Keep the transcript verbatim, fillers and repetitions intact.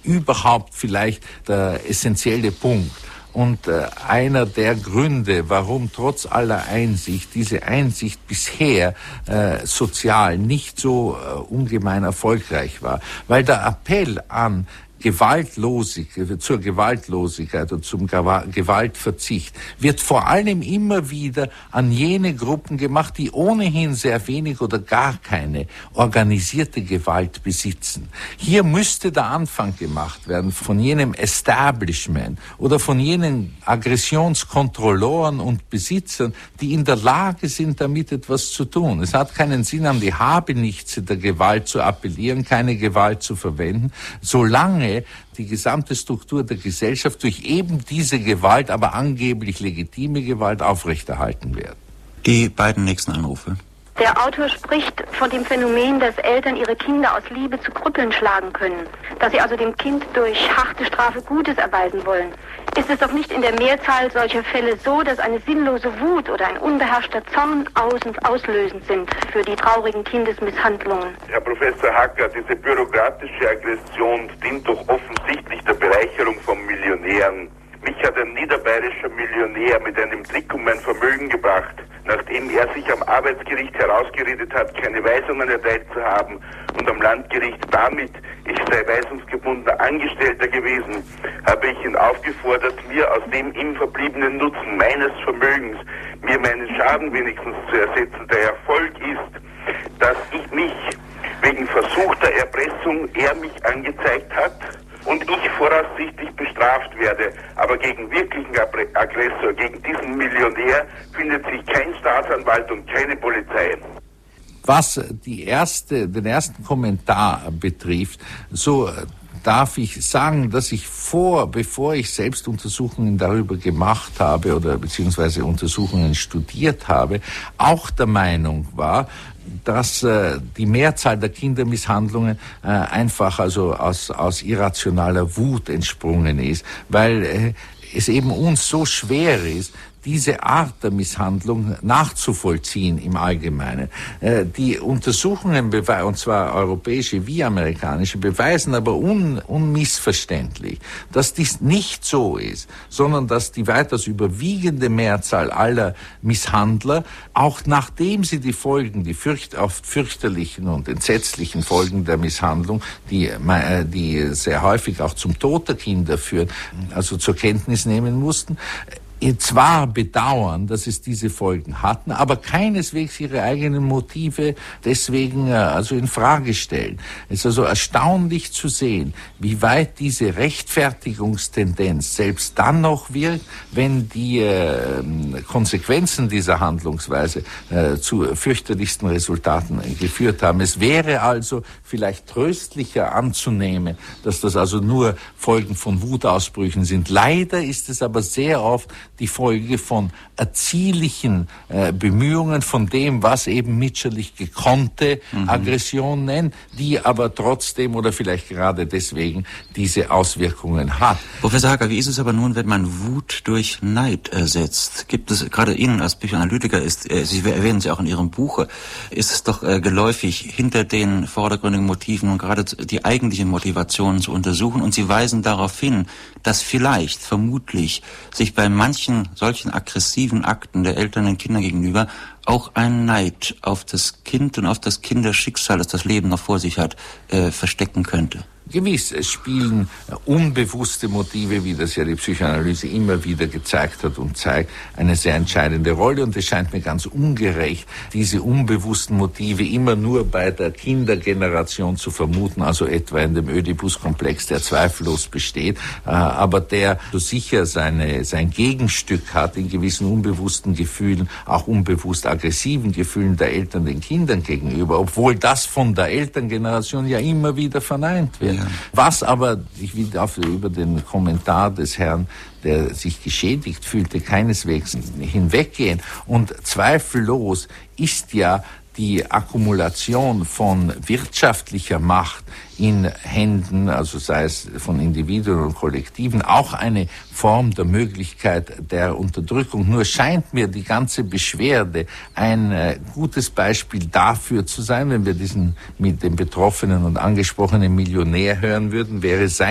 überhaupt vielleicht der essentielle Punkt. Und äh, einer der Gründe, warum trotz aller Einsicht diese Einsicht bisher äh, sozial nicht so äh, ungemein erfolgreich war, weil der Appell an Gewaltlosigkeit, zur Gewaltlosigkeit und zum Gewaltverzicht wird vor allem immer wieder an jene Gruppen gemacht, die ohnehin sehr wenig oder gar keine organisierte Gewalt besitzen. Hier müsste der Anfang gemacht werden von jenem Establishment oder von jenen Aggressionskontrolloren und Besitzern, die in der Lage sind, damit etwas zu tun. Es hat keinen Sinn, an die Habenichtse der Gewalt zu appellieren, keine Gewalt zu verwenden, solange die gesamte Struktur der Gesellschaft durch eben diese Gewalt, aber angeblich legitime Gewalt aufrechterhalten wird. Die beiden nächsten Anrufe. Der Autor spricht von dem Phänomen, dass Eltern ihre Kinder aus Liebe zu Krüppeln schlagen können, dass sie also dem Kind durch harte Strafe Gutes erweisen wollen. Ist es doch nicht in der Mehrzahl solcher Fälle so, dass eine sinnlose Wut oder ein unbeherrschter Zorn aus- und auslösend sind für die traurigen Kindesmisshandlungen? Herr Professor Hacker, diese bürokratische Aggression dient doch offensichtlich der Bereicherung von Millionären. Mich hat ein niederbayerischer Millionär mit einem Trick um mein Vermögen gebracht, nachdem er sich am Arbeitsgericht herausgeredet hat, keine Weisungen erteilt zu haben und am Landgericht damit, ich sei weisungsgebundener Angestellter gewesen, habe ich ihn aufgefordert, mir aus dem ihm verbliebenen Nutzen meines Vermögens, mir meinen Schaden wenigstens zu ersetzen. Der Erfolg ist, dass ich mich wegen versuchter Erpressung, er mich angezeigt hat, und ich voraussichtlich bestraft werde. Aber gegen wirklichen Aggressor, gegen diesen Millionär, findet sich kein Staatsanwalt und keine Polizei. Was die erste, den ersten Kommentar betrifft, so darf ich sagen, dass ich vor, bevor ich selbst Untersuchungen darüber gemacht habe oder beziehungsweise Untersuchungen studiert habe, auch der Meinung war, dass äh, die Mehrzahl der Kindermisshandlungen äh, einfach also aus, aus irrationaler Wut entsprungen ist, weil äh, es eben uns so schwer ist, diese Art der Misshandlung nachzuvollziehen im Allgemeinen. Äh, die Untersuchungen, und zwar europäische wie amerikanische, beweisen aber un, unmissverständlich, dass dies nicht so ist, sondern dass die weitaus überwiegende Mehrzahl aller Misshandler, auch nachdem sie die Folgen, die fürcht, oft fürchterlichen und entsetzlichen Folgen der Misshandlung, die, äh, die sehr häufig auch zum Tod der Kinder führen, also zur Kenntnis nehmen mussten, zwar bedauern, dass es diese Folgen hatten, aber keineswegs ihre eigenen Motive deswegen also in Frage stellen. Es ist also erstaunlich zu sehen, wie weit diese Rechtfertigungstendenz selbst dann noch wirkt, wenn die äh, Konsequenzen dieser Handlungsweise äh, zu fürchterlichsten Resultaten geführt haben. Es wäre also vielleicht tröstlicher anzunehmen, dass das also nur Folgen von Wutausbrüchen sind. Leider ist es aber sehr oft die Folge von erziehlichen äh, Bemühungen, von dem, was eben Mitscherlich gekonnte mhm. Aggression nennt, die aber trotzdem oder vielleicht gerade deswegen diese Auswirkungen hat. Professor Hacker, wie ist es aber nun, wenn man Wut durch Neid ersetzt? Gibt es, gerade Ihnen als Psychoanalytiker, ist, äh, Sie erwähnen es ja auch in Ihrem Buche, ist es doch äh, geläufig, hinter den vordergründigen Motiven und gerade die eigentlichen Motivationen zu untersuchen, und Sie weisen darauf hin, dass vielleicht, vermutlich, sich bei manchen solchen aggressiven Akten der Eltern den Kindern gegenüber auch ein Neid auf das Kind und auf das Kinderschicksal, das das Leben noch vor sich hat, äh, verstecken könnte. Gewiss, es spielen unbewusste Motive, wie das ja die Psychoanalyse immer wieder gezeigt hat und zeigt, eine sehr entscheidende Rolle. Und es scheint mir ganz ungerecht, diese unbewussten Motive immer nur bei der Kindergeneration zu vermuten, also etwa in dem Ödipus-Komplex, der zweifellos besteht, aber der so sicher seine, sein Gegenstück hat in gewissen unbewussten Gefühlen, auch unbewusst aggressiven Gefühlen der Eltern den Kindern gegenüber, obwohl das von der Elterngeneration ja immer wieder verneint wird. Ja. Was aber, ich will dafür über den Kommentar des Herrn, der sich geschädigt fühlte, keineswegs hinweggehen. Und zweifellos ist ja die Akkumulation von wirtschaftlicher Macht in Händen, also sei es von Individuen und Kollektiven, auch eine Form der Möglichkeit der Unterdrückung. Nur scheint mir die ganze Beschwerde ein äh, gutes Beispiel dafür zu sein, wenn wir diesen mit dem betroffenen und angesprochenen Millionär hören würden, wäre sein